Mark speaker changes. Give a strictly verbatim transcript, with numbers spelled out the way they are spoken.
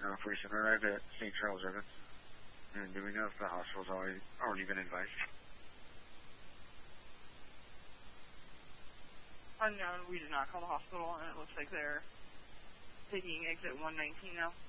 Speaker 1: uh, police have arrived at Saint Charles Evans. And do we know if the hospital's already, already been advised?
Speaker 2: Unknown, we did not call the hospital, and it looks like they're taking exit one nineteen now.